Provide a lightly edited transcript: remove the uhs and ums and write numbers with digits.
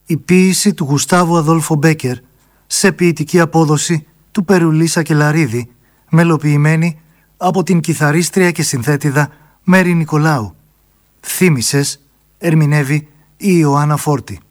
Η ποίηση του Γουστάβου Αδόλφο Μπέκερ σε ποιητική απόδοση του Περουλή Σακελαρίδη, μελοποιημένη από την κιθαρίστρια και συνθέτιδα Μέρη Νικολάου. Θύμησες ερμηνεύει η Ιωάννα Φόρτη.